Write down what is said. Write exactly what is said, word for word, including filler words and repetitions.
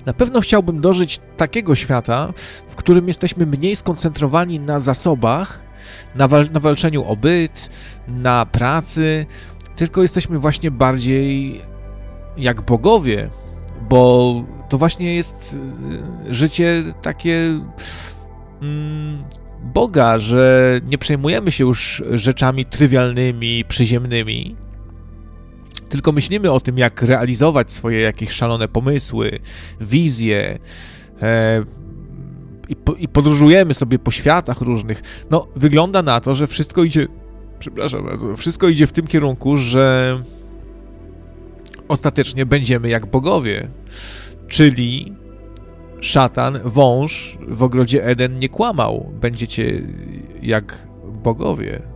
Na pewno chciałbym dożyć takiego świata, w którym jesteśmy mniej skoncentrowani na zasobach, na, wal- na walczeniu o byt, na pracy, tylko jesteśmy właśnie bardziej jak bogowie, bo to właśnie jest życie takie mm, Boga, że nie przejmujemy się już rzeczami trywialnymi, przyziemnymi, tylko myślimy o tym, jak realizować swoje jakieś szalone pomysły, wizje e, i, po, i podróżujemy sobie po światach różnych. No, wygląda na to, że wszystko idzie, przepraszam bardzo, wszystko idzie w tym kierunku, że ostatecznie będziemy jak bogowie, czyli szatan, wąż w ogrodzie Eden nie kłamał, będziecie jak bogowie.